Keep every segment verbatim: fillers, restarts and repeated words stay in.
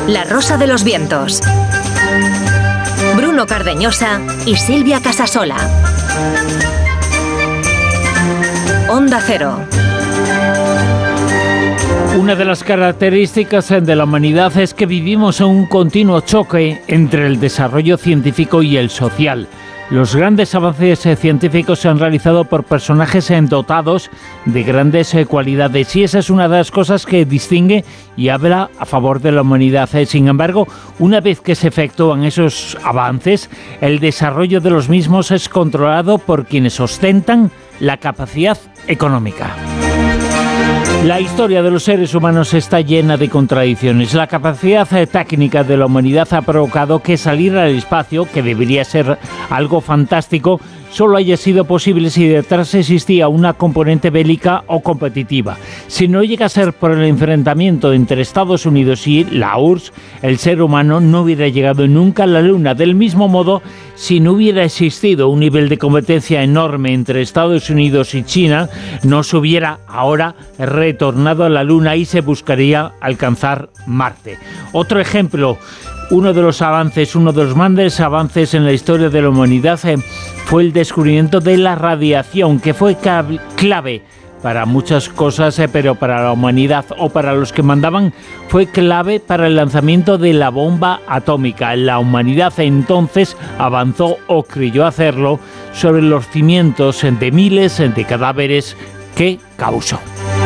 La Rosa de los Vientos. Bruno Cardeñosa y Silvia Casasola. Onda Cero. Una de las características de la humanidad es que vivimos en un continuo choque entre el desarrollo científico y el social. Los grandes avances científicos se han realizado por personajes dotados de grandes cualidades y esa es una de las cosas que distingue y habla a favor de la humanidad. Sin embargo, una vez que se efectúan esos avances, el desarrollo de los mismos es controlado por quienes ostentan la capacidad económica. La historia de los seres humanos está llena de contradicciones. La capacidad técnica de la humanidad ha provocado que salir al espacio, que debería ser algo fantástico, solo haya sido posible si detrás existía una componente bélica o competitiva. Si no llega a ser por el enfrentamiento entre Estados Unidos y la U R S S, el ser humano no hubiera llegado nunca a la Luna. Del mismo modo, si no hubiera existido un nivel de competencia enorme entre Estados Unidos y China, no se hubiera ahora retornado a la Luna y se buscaría alcanzar Marte. Otro ejemplo, uno de los avances, uno de los grandes avances en la historia de la humanidad eh, fue el descubrimiento de la radiación, que fue clave para muchas cosas, eh, pero para la humanidad o para los que mandaban fue clave para el lanzamiento de la bomba atómica. La humanidad entonces avanzó o creyó hacerlo sobre los cimientos de miles de cadáveres que causó.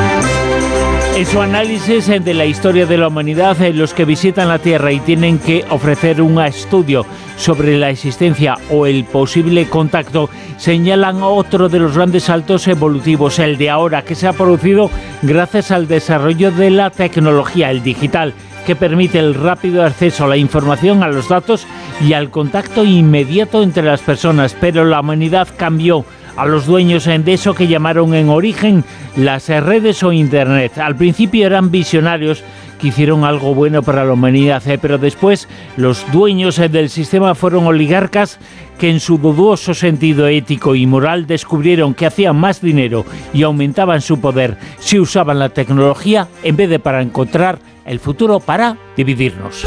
En su análisis de la historia de la humanidad, los que visitan la Tierra y tienen que ofrecer un estudio sobre la existencia o el posible contacto, señalan otro de los grandes saltos evolutivos, el de ahora, que se ha producido gracias al desarrollo de la tecnología, el digital, que permite el rápido acceso a la información, a los datos y al contacto inmediato entre las personas. Pero la humanidad cambió a los dueños de eso que llamaron en origen las redes o Internet. Al principio eran visionarios que hicieron algo bueno para la humanidad, ¿eh? pero después los dueños del sistema fueron oligarcas que en su dudoso sentido ético y moral descubrieron que hacían más dinero y aumentaban su poder si usaban la tecnología en vez de para encontrar el futuro para dividirnos.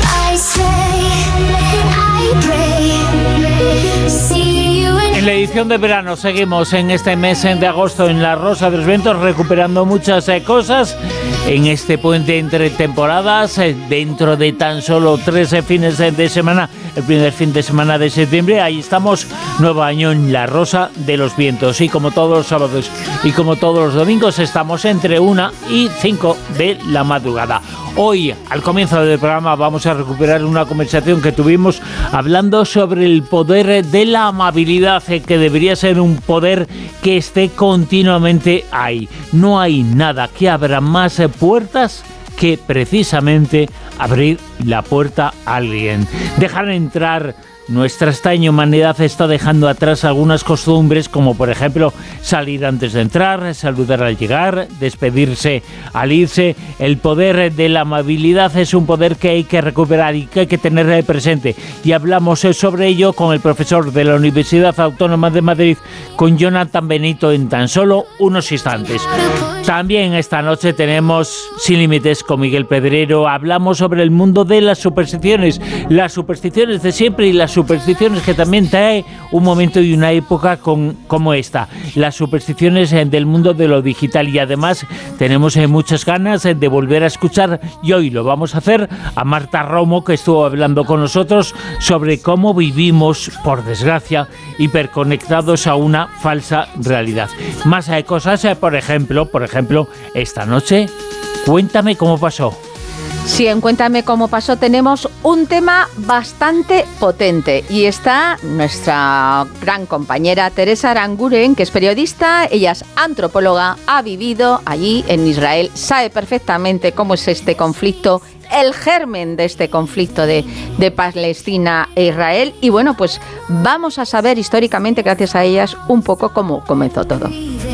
En la edición de verano seguimos en este mes de agosto en La Rosa de los Vientos recuperando muchas eh, cosas en este puente entre temporadas, eh, dentro de tan solo tres eh, fines de, de semana, el primer fin de semana de septiembre. Ahí estamos, nuevo año en La Rosa de los Vientos y como todos los sábados y como todos los domingos estamos entre una y cinco de la madrugada. Hoy, al comienzo del programa, vamos a recuperar una conversación que tuvimos hablando sobre el poder de la amabilidad, que debería ser un poder que esté continuamente ahí. No hay nada que abra más puertas que precisamente abrir la puerta a alguien. Dejar entrar. Nuestra extraña humanidad está dejando atrás algunas costumbres, como por ejemplo salir antes de entrar, saludar al llegar, despedirse al irse. El poder de la amabilidad es un poder que hay que recuperar y que hay que tener presente. Y hablamos sobre ello con el profesor de la Universidad Autónoma de Madrid, con Jonathan Benito, en tan solo unos instantes. También esta noche tenemos Sin Límites con Miguel Pedrero. Hablamos sobre el mundo de las supersticiones, las supersticiones de siempre y las supersticiones que también trae un momento y una época con, como esta, las supersticiones del mundo de lo digital. Y además tenemos eh, muchas ganas de volver a escuchar, y hoy lo vamos a hacer, a Marta Romo, que estuvo hablando con nosotros sobre cómo vivimos, por desgracia, hiperconectados a una falsa realidad. Más hay cosas, eh, por ejemplo, por ejemplo, esta noche, cuéntame cómo pasó. Sí, en Cuéntame cómo pasó tenemos un tema bastante potente y está nuestra gran compañera Teresa Aranguren, que es periodista, ella es antropóloga, ha vivido allí en Israel, sabe perfectamente cómo es este conflicto, el germen de este conflicto de, de Palestina e Israel, y bueno, pues vamos a saber históricamente, gracias a ellas, un poco cómo comenzó todo.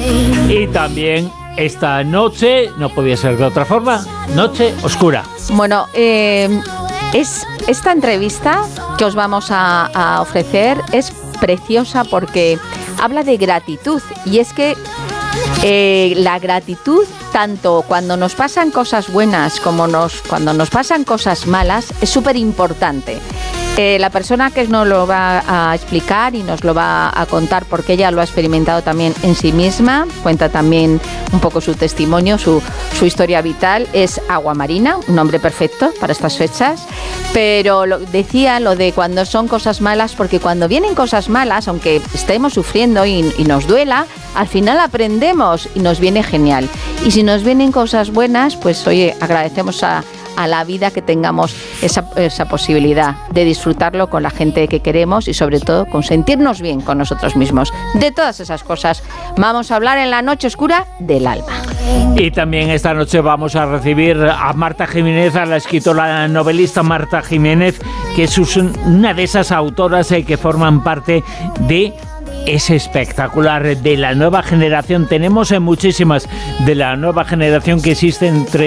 Y también esta noche, no podía ser de otra forma, noche oscura. Bueno, eh, es esta entrevista que os vamos a, a ofrecer es preciosa porque habla de gratitud, y es que Eh, la gratitud, tanto cuando nos pasan cosas buenas como nos, cuando nos pasan cosas malas, es súper importante. Eh, la persona que nos lo va a explicar y nos lo va a contar, porque ella lo ha experimentado también en sí misma, cuenta también un poco su testimonio, su, su historia vital, es Agua Marina, un nombre perfecto para estas fechas, pero lo, decía lo de cuando son cosas malas, porque cuando vienen cosas malas, aunque estemos sufriendo y, y nos duela, al final aprendemos y nos viene genial. Y si nos vienen cosas buenas, pues oye, agradecemos a a la vida que tengamos esa, esa posibilidad de disfrutarlo con la gente que queremos y sobre todo con sentirnos bien con nosotros mismos. De todas esas cosas vamos a hablar en la noche oscura del alma. Y también esta noche vamos a recibir a Marta Jiménez, a la escritora novelista Marta Jiménez, que es una de esas autoras que forman parte de es espectacular de la nueva generación. Tenemos muchísimas de la nueva generación que existe entre